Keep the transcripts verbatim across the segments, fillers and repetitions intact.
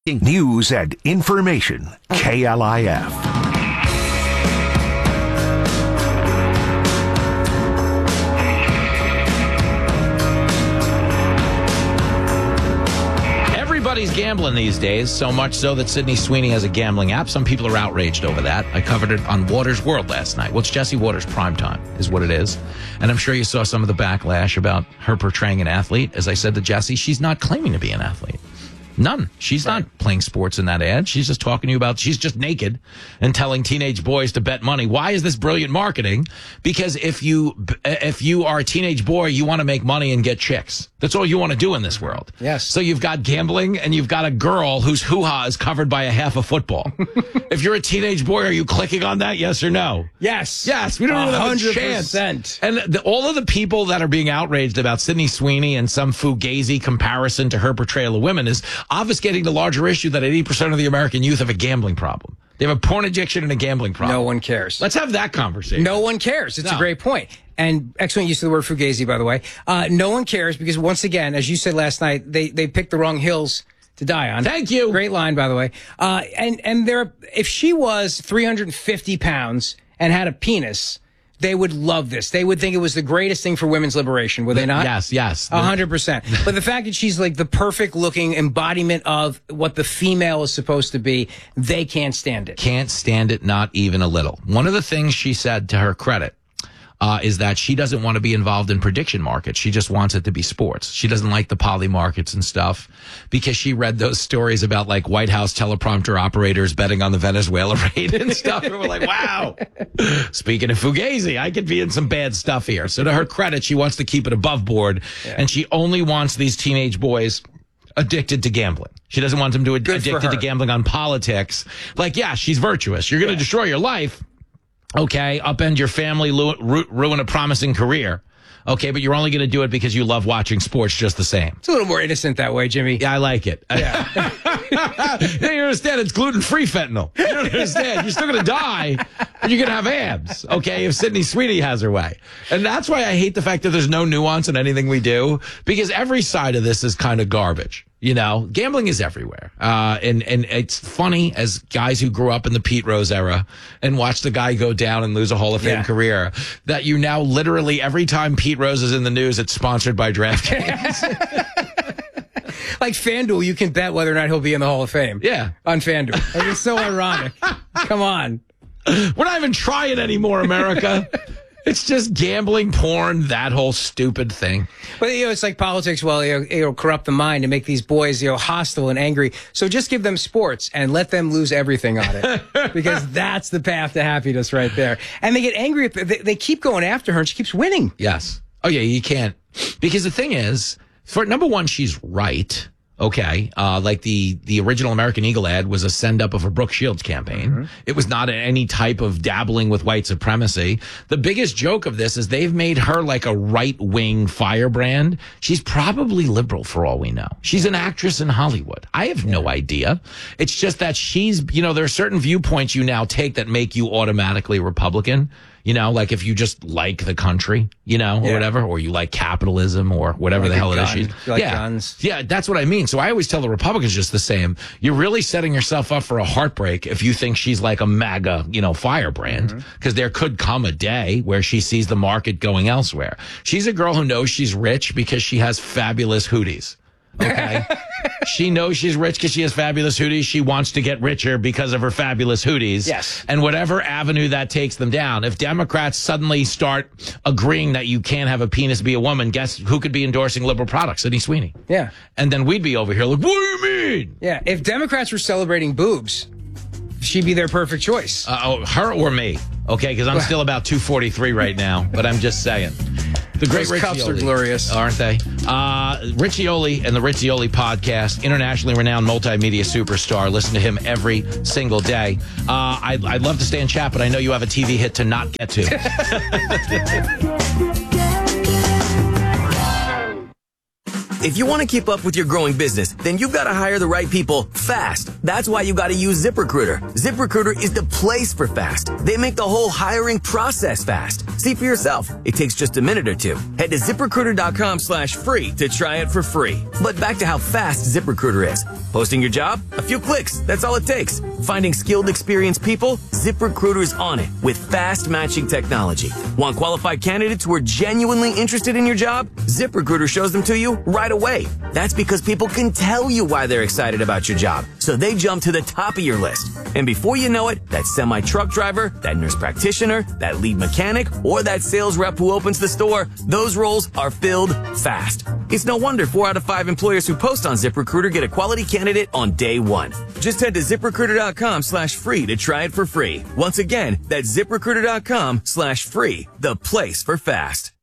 News and information. K L I F. Everybody's gambling these days, so much so that Sydney Sweeney has a gambling app. Some people are outraged over that. I covered it on Waters World last night. Well, it's Jesse Waters Primetime is what it is. And I'm sure you saw some of the backlash about her portraying an athlete. As I said to Jesse, she's not claiming to be an athlete. None. She's right. Not playing sports in that ad. She's just talking to you about, she's just naked and telling teenage boys to bet money. Why is this brilliant marketing? Because if you, if you are a teenage boy, you want to make money and get chicks. That's all you want to do in this world. Yes. So you've got gambling and you've got a girl whose hoo-ha is covered by a half a football. If you're a teenage boy, are you clicking on that? Yes or no? Yes. Yes. We don't even have a chance. And the, all of the people that are being outraged about Sydney Sweeney and some fugazi comparison to her portrayal of women is obfuscating the larger issue that eighty percent of the American youth have a gambling problem. They have a porn addiction and a gambling problem. No one cares. Let's have that conversation. No one cares. It's no. a great point. And excellent use of the word fugazi, by the way. Uh, no one cares because, once again, as you said last night, they, they picked the wrong hills to die on. Thank you. Great line, by the way. Uh, and and there, if she was three hundred fifty pounds and had a penis, they would love this. They would think it was the greatest thing for women's liberation, would they not? Yes, yes. A hundred percent. But the fact that she's like the perfect looking embodiment of what the female is supposed to be, they can't stand it. Can't stand it, not even a little. One of the things she said, to her credit, Uh, is that she doesn't want to be involved in prediction markets. She just wants it to be sports. She doesn't like the poly markets and stuff because she read those stories about like White House teleprompter operators betting on the Venezuela raid and stuff. And we're like, wow. Speaking of fugazi, I could be in some bad stuff here. So to her credit, she wants to keep it above board, yeah. And she only wants these teenage boys addicted to gambling. She doesn't want them to ad- addicted to gambling on politics. Like, yeah, she's virtuous. You're going to yeah. destroy your life. Okay, upend your family, lu- ru- ruin a promising career. Okay, but you're only going to do it because you love watching sports just the same. It's a little more innocent that way, Jimmy. Yeah, I like it. Yeah. You understand? It's gluten-free fentanyl. You don't understand. You're still going to die, but you're going to have abs, okay, if Sydney Sweeney has her way. And that's why I hate the fact that there's no nuance in anything we do, because every side of this is kind of garbage. You know, gambling is everywhere. Uh, and, and it's funny as guys who grew up in the Pete Rose era and watched the guy go down and lose a Hall of Fame yeah. career, that you now literally, every time Pete Rose is in the news, it's sponsored by DraftKings. Like FanDuel, you can bet whether or not he'll be in the Hall of Fame. Yeah. On FanDuel. Like, it's so ironic. Come on. We're not even trying anymore, America. It's just gambling, porn, that whole stupid thing. But, you know, it's like politics. Well, you know, it'll corrupt the mind and make these boys, you know, hostile and angry. So just give them sports and let them lose everything on it. Because that's the path to happiness right there. And they get angry. They, they keep going after her and she keeps winning. Yes. Oh, yeah, you can't. Because the thing is, for number one, she's right. Okay, uh, like the, the original American Eagle ad was a send-up of a Brooke Shields campaign. Mm-hmm. It was not any type of dabbling with white supremacy. The biggest joke of this is they've made her like a right-wing firebrand. She's probably liberal for all we know. She's an actress in Hollywood. I have no idea. It's just that she's, you know, there are certain viewpoints you now take that make you automatically Republican. You know, like if you just like the country, you know, or yeah. whatever, or you like capitalism or whatever like the hell it is. She's, like yeah. guns. Yeah, that's what I mean. So I always tell the Republicans just the same. You're really setting yourself up for a heartbreak if you think she's like a MAGA, you know, firebrand, because mm-hmm. there could come a day where she sees the market going elsewhere. She's a girl who knows she's rich because she has fabulous hoodies. Okay. She knows she's rich because she has fabulous hoodies. She wants to get richer because of her fabulous hoodies. Yes. And whatever avenue that takes them down. If Democrats suddenly start agreeing that you can't have a penis be a woman, guess who could be endorsing liberal products? Sydney Sweeney. Yeah. And then we'd be over here like, what do you mean? Yeah. If Democrats were celebrating boobs, she'd be their perfect choice. Uh, oh, her or me. Okay, because I'm still about two forty-three right now, but I'm just saying. The great Those cups are glorious. Aren't they? Uh, Riccioli and the Riccioli podcast, internationally renowned multimedia superstar. Listen to him every single day. Uh, I'd, I'd love to stay and chat, but I know you have a T V hit to not get to. If you want to keep up with your growing business, then you've got to hire the right people fast. That's why you got to use ZipRecruiter. ZipRecruiter is the place for fast. They make the whole hiring process fast. See for yourself. It takes just a minute or two. Head to ZipRecruiter.com slash free to try it for free. But back to how fast ZipRecruiter is. Posting your job? A few clicks. That's all it takes. Finding skilled, experienced people? ZipRecruiter's on it with fast matching technology. Want qualified candidates who are genuinely interested in your job? ZipRecruiter shows them to you right away. That's because people can tell you why they're excited about your job. So they jump to the top of your list. And before you know it, that semi-truck driver, that nurse practitioner, that lead mechanic, or that sales rep who opens the store, those roles are filled fast. It's no wonder four out of five employers who post on ZipRecruiter get a quality candidate on day one. Just head to ZipRecruiter.com slash free to try it for free. Once again, that's ZipRecruiter.com slash free, the place for fast.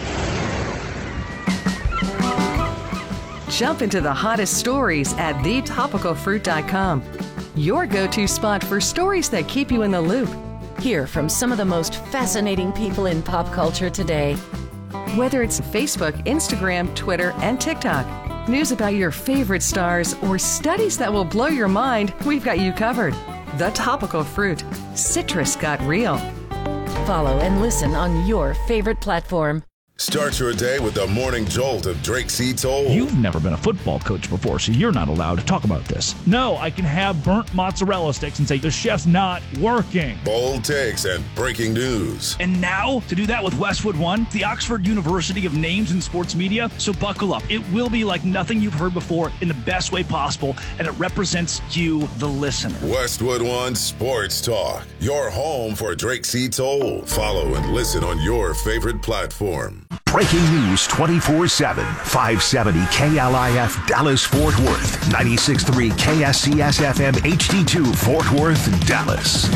Jump into the hottest stories at the topical fruit dot com. Your go-to spot for stories that keep you in the loop. Hear from some of the most fascinating people in pop culture today. Whether it's Facebook, Instagram, Twitter, and TikTok, news about your favorite stars, or studies that will blow your mind, we've got you covered. The Topical Fruit. Citrus got real. Follow and listen on your favorite platform. Start your day with the morning jolt of Drake C. Toll. You've never been a football coach before, so you're not allowed to talk about this. No, I can have burnt mozzarella sticks and say the chef's not working. Bold takes and breaking news. And now, to do that with Westwood One, the Oxford University of Names in Sports Media. So buckle up. It will be like nothing you've heard before in the best way possible, and it represents you, the listener. Westwood One Sports Talk, your home for Drake C. Toll. Follow and listen on your favorite platform. Breaking news twenty-four seven. five seventy K L I F Dallas Fort Worth. ninety-six point three K S C S F M H D two Fort Worth, Dallas.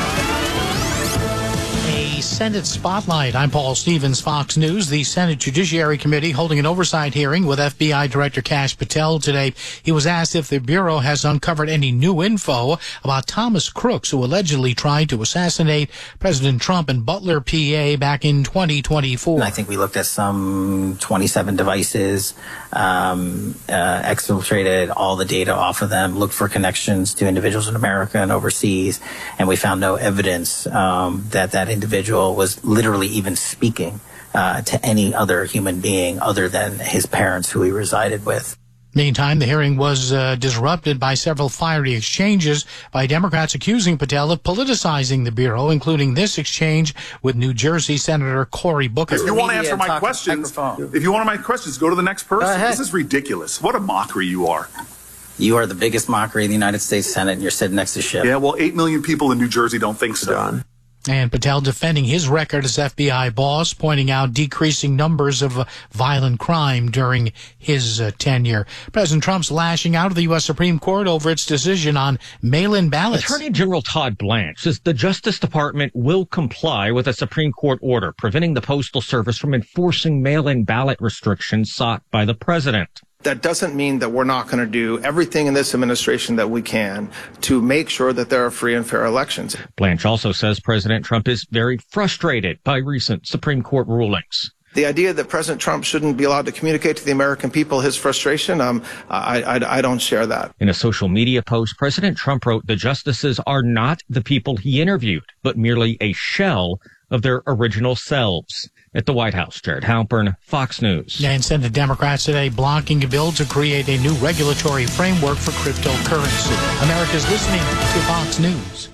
A Senate Spotlight. I'm Paul Stevens, Fox News. The Senate Judiciary Committee holding an oversight hearing with F B I Director Kash Patel today. He was asked if the Bureau has uncovered any new info about Thomas Crooks, who allegedly tried to assassinate President Trump in Butler, P A back in twenty twenty-four. I think we looked at some twenty-seven devices, um, uh, exfiltrated all the data off of them, looked for connections to individuals in America and overseas, and we found no evidence um, that that individual was literally even speaking uh, to any other human being other than his parents who he resided with. Meantime, the hearing was uh, disrupted by several fiery exchanges by Democrats accusing Patel of politicizing the Bureau, including this exchange with New Jersey Senator Cory Booker. If you want to answer my questions, if you want my questions, go to the next person. This is ridiculous. What a mockery you are. You are the biggest mockery in the United States Senate, and you're sitting next to Schiff. Yeah, well, eight million people in New Jersey don't think so. Done. And Patel defending his record as F B I boss, pointing out decreasing numbers of uh, violent crime during his uh, tenure. President Trump's lashing out of the U S Supreme Court over its decision on mail-in ballots. Attorney General Todd Blanche says the Justice Department will comply with a Supreme Court order preventing the Postal Service from enforcing mail-in ballot restrictions sought by the president. That doesn't mean that we're not going to do everything in this administration that we can to make sure that there are free and fair elections. Blanche also says President Trump is very frustrated by recent Supreme Court rulings. The idea that President Trump shouldn't be allowed to communicate to the American people his frustration, um, I, I, I don't share that. In a social media post, President Trump wrote the justices are not the people he interviewed, but merely a shell of their original selves. At the White House, Jared Halpern, Fox News. And Senate Democrats today blocking a bill to create a new regulatory framework for cryptocurrency. America's listening to Fox News.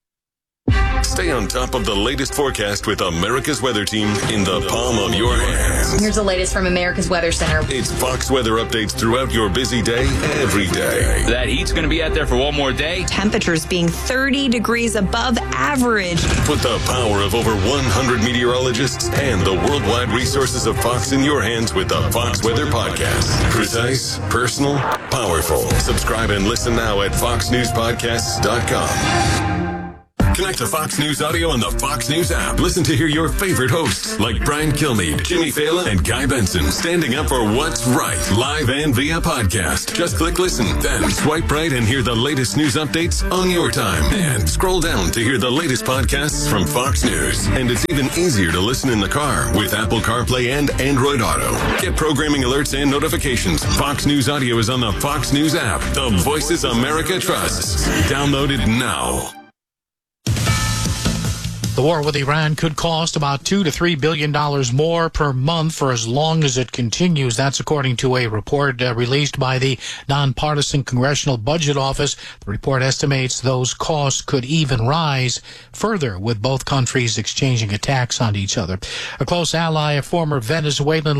Stay on top of the latest forecast with America's Weather Team in the palm of your hands. Here's the latest from America's Weather Center. It's Fox weather updates throughout your busy day, every day. That heat's going to be out there for one more day. Temperatures being thirty degrees above average. Put the power of over one hundred meteorologists and the worldwide resources of Fox in your hands with the Fox Weather Podcast. Precise, personal, powerful. Subscribe and listen now at fox news podcasts dot com. Connect to Fox News Audio on the Fox News app. Listen to hear your favorite hosts like Brian Kilmeade, Jimmy Fallon, and Guy Benson standing up for what's right, live and via podcast. Just click listen, then swipe right and hear the latest news updates on your time. And scroll down to hear the latest podcasts from Fox News. And it's even easier to listen in the car with Apple CarPlay and Android Auto. Get programming alerts and notifications. Fox News Audio is on the Fox News app. The Voices America trusts. Download it now. The war with Iran could cost about two to three billion dollars more per month for as long as it continues. That's according to a report uh, released by the nonpartisan Congressional Budget Office. The report estimates those costs could even rise further with both countries exchanging attacks on each other. A close ally, a former Venezuelan